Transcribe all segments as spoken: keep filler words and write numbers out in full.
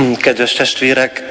Kedves testvérek!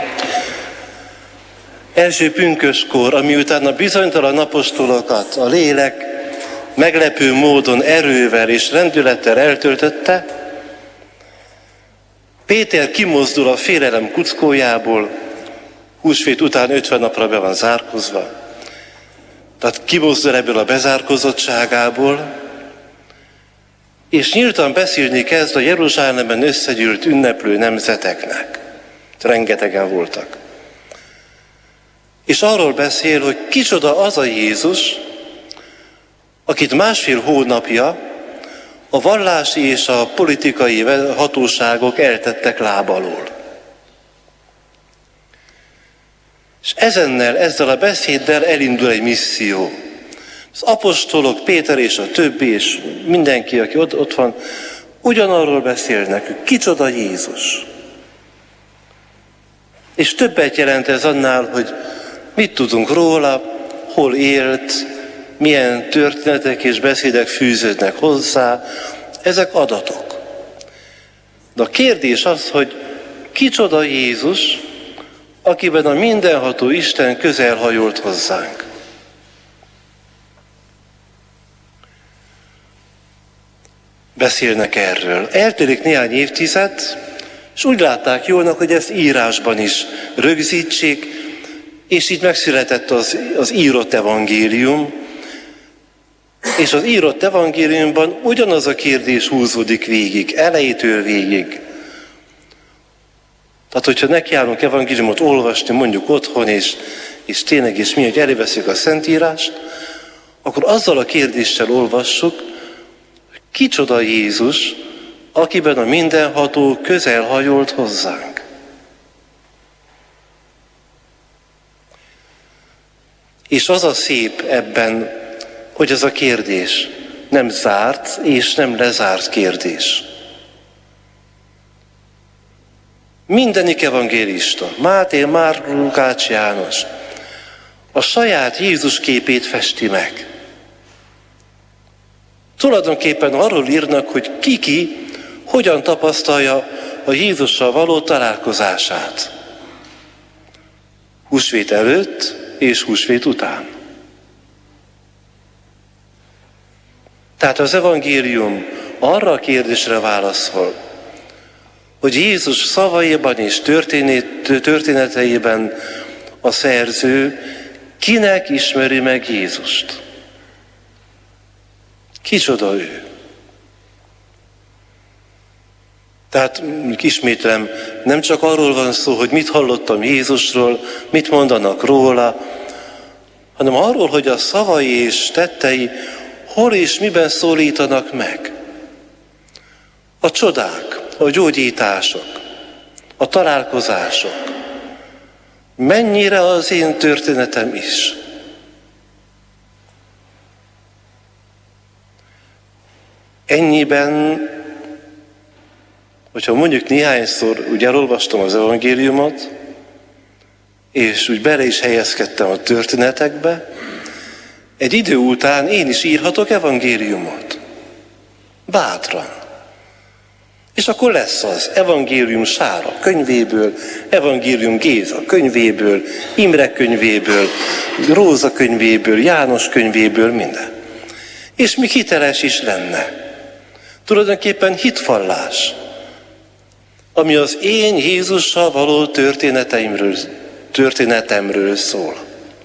Első pünköskor, ami után a bizonytalan apostolokat a lélek meglepő módon erővel és rendülettel eltöltötte, Péter kimozdul a félelem kuckójából, húsvét után ötven napra be van zárkozva. Tehát kimozdul ebből a bezárkozottságából, és nyíltan beszélni kezd a Jeruzsálemben összegyűlt ünneplő nemzeteknek. Rengetegen voltak. És arról beszél, hogy kicsoda az a Jézus, akit másfél hónapja a vallási és a politikai hatóságok eltettek láb alól. És ezennel, ezzel a beszéddel elindul egy misszió. Az apostolok, Péter és a többi, és mindenki, aki ott, ott van, ugyanarról beszélnek, hogy kicsoda Jézus. És többet jelent ez annál, hogy mit tudunk róla, hol élt, milyen történetek és beszédek fűződnek hozzá, ezek adatok. De a kérdés az, hogy kicsoda Jézus, akiben a mindenható Isten közelhajolt hozzánk. Beszélnek erről. Eltelik néhány évtized, és úgy látták jólnak, hogy ezt írásban is rögzítsék, és így megszületett az, az írott evangélium, és az írott evangéliumban ugyanaz a kérdés húzódik végig, elejétől végig. Tehát, hogyha nekiállunk evangéliumot olvasni, mondjuk otthon, és, és tényleg is mi, hogy előveszünk a Szentírást, akkor azzal a kérdéssel olvassuk, hogy kicsoda Jézus, akiben a mindenható közelhajolt hozzánk. És az a szép ebben, hogy ez a kérdés nem zárt és nem lezárt kérdés. Mindenik evangélista, Máté, Márk, Lukács, János a saját Jézus képét festi meg. Tulajdonképpen arról írnak, hogy ki-ki hogyan tapasztalja a Jézussal való találkozását. Húsvét előtt és húsvét után. Tehát az evangélium arra a kérdésre válaszol, hogy Jézus szavaiban és történeteiben a szerző kinek ismeri meg Jézust. Kicsoda ő. Tehát ismétlem, nem csak arról van szó, hogy mit hallottam Jézusról, mit mondanak róla, hanem arról, hogy a szavai és tettei hol és miben szólítanak meg. A csodák, a gyógyítások, a találkozások. Mennyire az én történetem is. Ennyiben, hogyha mondjuk néhányszor úgy elolvastam az evangéliumot, és úgy bele is helyezkedtem a történetekbe, egy idő után én is írhatok evangéliumot. Bátran. És akkor lesz az evangélium Sára könyvéből, evangélium Géza könyvéből, Imre könyvéből, Róza könyvéből, János könyvéből, minden. És még hiteles is lenne. Tulajdonképpen hitvallás, ami az én Jézussal való történeteimről, történetemről szól.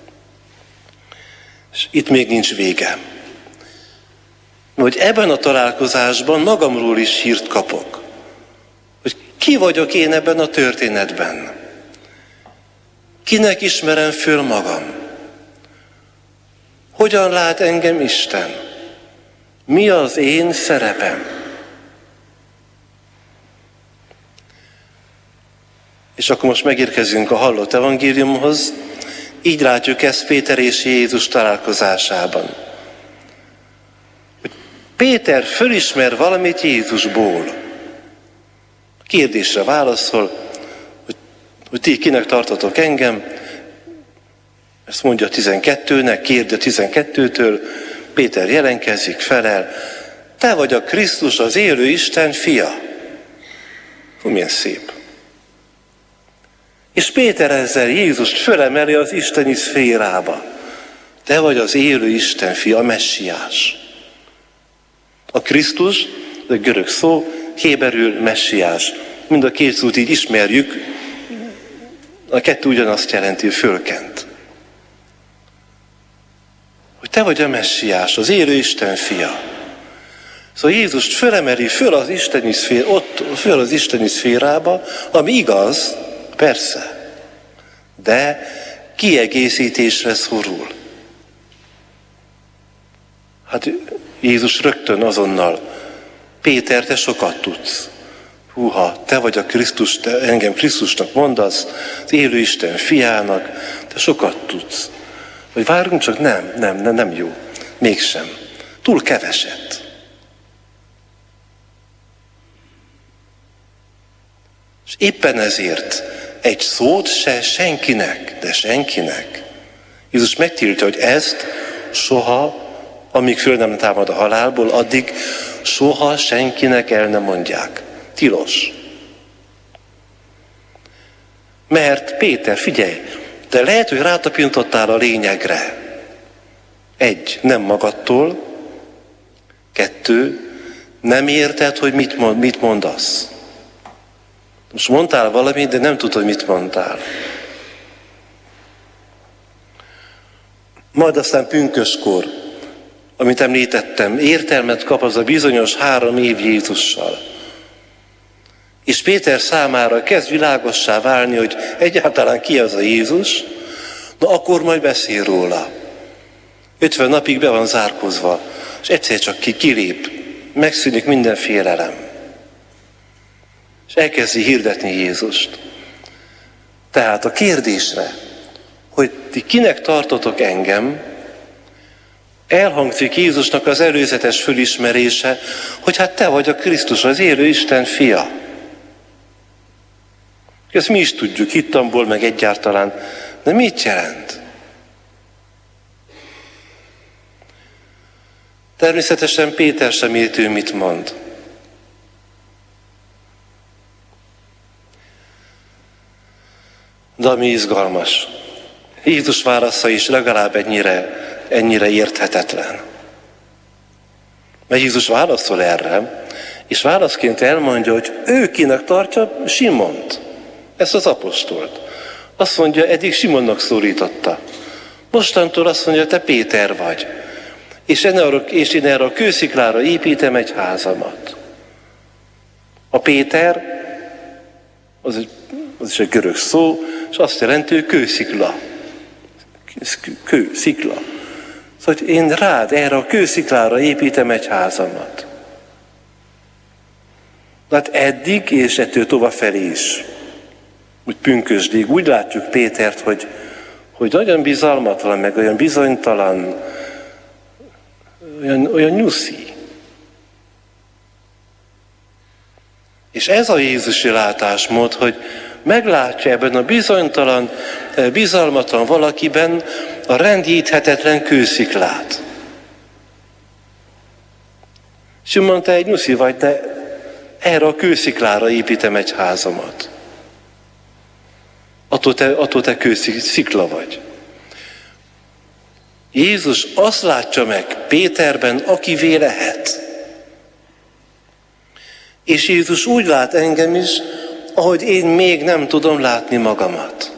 És itt még nincs vége. Hogy ebben a találkozásban magamról is hírt kapok. Hogy ki vagyok én ebben a történetben. Kinek ismerem föl magam. Hogyan lát engem Isten. Mi az én szerepem. És akkor most megérkezünk a hallott evangéliumhoz. Így látjuk ezt Péter és Jézus találkozásában. Hogy Péter fölismer valamit Jézusból. A kérdésre válaszol, hogy, hogy ti kinek tartotok engem. Ezt mondja a tizenkettőnek, kérde tizenkettőtől. Péter jelenkezik, felel. Te vagy a Krisztus, az élő Isten fia. Hú, milyen szép. És Péter ezzel Jézust fölemeli az isteni szférába. Te vagy az élő Isten fia, a messiás. A Krisztus, a görög szó, héberül messiás. Mind a két szót így ismerjük, a kettő ugyanazt jelenti, fölkent. Hogy te vagy a messiás, az élő Isten fia. Szóval Jézust fölemeli föl az isteni szfér, ott föl az isteni szférába, ami igaz, persze, de kiegészítésre szorul. Hát Jézus rögtön azonnal, Péter, te sokat tudsz. Húha, te vagy a Krisztus, te engem Krisztusnak mondasz, az élő Isten fiának, te sokat tudsz. Vagy várjunk csak, nem, nem, nem, nem jó. Mégsem. Túl keveset. És éppen ezért egy szót se senkinek, de senkinek. Jézus megtiltja, hogy ezt soha, amíg föl nem támad a halálból, addig soha senkinek el nem mondják. Tilos. Mert Péter, figyelj, de lehet, hogy rátapintottál a lényegre. Egy, nem magadtól. Kettő, nem érted, hogy mit, mond, mit mondasz. Most mondtál valamit, de nem tudod, mit mondtál. Majd aztán pünköskor, amit említettem, értelmet kap az a bizonyos három év Jézussal. És Péter számára kezd világossá válni, hogy egyáltalán ki az a Jézus, na akkor majd beszél róla. ötven napig be van zárkozva, és egyszer csak ki kilép, megszűnik minden félelem. És elkezdi hirdetni Jézust. Tehát a kérdésre, hogy ti kinek tartotok engem, elhangzik Jézusnak az előzetes fölismerése, hogy hát te vagy a Krisztus, az élő Isten fia. Ezt mi is tudjuk, hittamból, meg egyáltalán. De mit jelent? Természetesen Péter sem értő, mit mond. De ami izgalmas, Jézus válasza is legalább ennyire, ennyire érthetetlen. Mert Jézus válaszol erre, és válaszként elmondja, hogy ő kinek tartja Simont, ezt az apostolt. Azt mondja, eddig Simonnak szólította. Mostantól azt mondja, te Péter vagy. És, és én erre a kősziklára építem egy házamat. A Péter, az egy, az is egy görög szó, és azt jelenti, hogy kőszikla. Kőszikla. Szóval, hogy én rád, erre a kősziklára építem egy házamat. Hát eddig, és ettől tovább felé is. Úgy pünkösdig, úgy látjuk Pétert, hogy, hogy nagyon bizalmatlan, meg olyan bizonytalan, olyan, olyan nyuszi. És ez a jézusi látásmód, hogy meglátja ebben a bizonytalan, bizalmatlan valakiben a rendíthetetlen kősziklát. Simon, te egy nyuszi vagy, de erre a kősziklára építem egy házamat. Attól te, attól te kőszikla vagy. Jézus azt látja meg Péterben, akivé lehet. És Jézus úgy lát engem is, ahogy én még nem tudom látni magamat.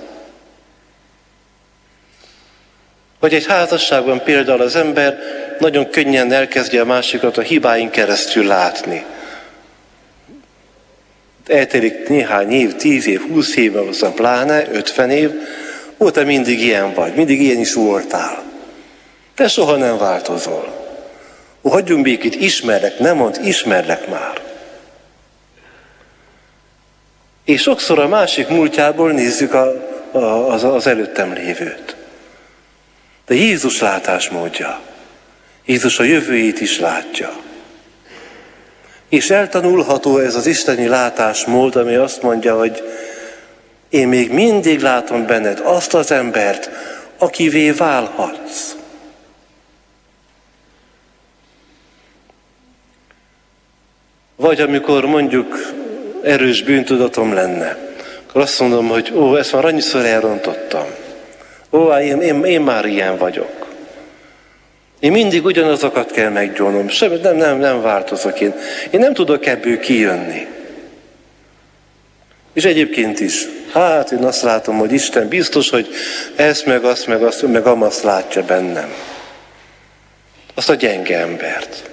Vagy egy házasságban például az ember nagyon könnyen elkezdje a másikat a hibáin keresztül látni. Eltelik néhány év, tíz év, húsz év, aztán pláne, ötven év, ó, te mindig ilyen vagy, mindig ilyen is voltál. Te soha nem változol. Ó, hagyjunk békét, ismerlek, nem mondd, ismerlek már. És sokszor a másik múltjából nézzük a, a, az, az előttem lévőt. De Jézus látásmódja. Jézus a jövőjét is látja. És eltanulható ez az isteni látásmód, ami azt mondja, hogy én még mindig látom benned azt az embert, akivé válhatsz. Vagy amikor mondjuk erős bűntudatom lenne, akkor azt mondom, hogy ó, ezt már annyiszor elrontottam. Ó, én, én, én már ilyen vagyok. Én mindig ugyanazokat kell meggyónom, semmit nem, nem, nem változok én. Én nem tudok ebből kijönni. És egyébként is, hát én azt látom, hogy Isten biztos, hogy ezt, meg azt, meg azt, meg amazt látja bennem. Azt a gyenge embert.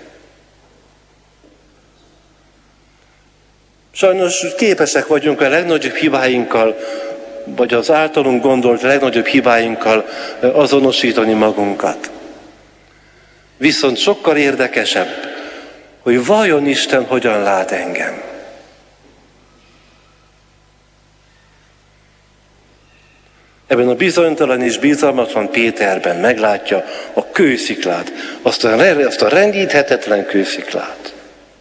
Sajnos képesek vagyunk a legnagyobb hibáinkkal, vagy az általunk gondolt legnagyobb hibáinkkal azonosítani magunkat. Viszont sokkal érdekesebb, hogy vajon Isten hogyan lát engem. Ebben a bizonytalan és bizalmatlan Péterben meglátja a kősziklát, azt a, azt a rendíthetetlen kősziklát.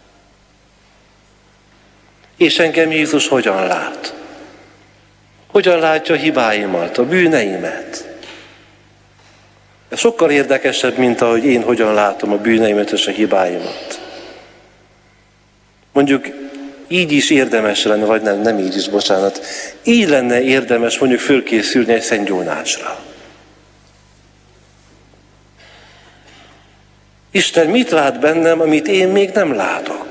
És engem Jézus hogyan lát? Hogyan látja a hibáimat, a bűneimet? Ez sokkal érdekesebb, mint ahogy én hogyan látom a bűneimet és a hibáimat. Mondjuk így is érdemes lenne, vagy nem, nem így is, bocsánat, így lenne érdemes mondjuk fölkészülni egy szentgyónásra. Isten mit lát bennem, amit én még nem látok?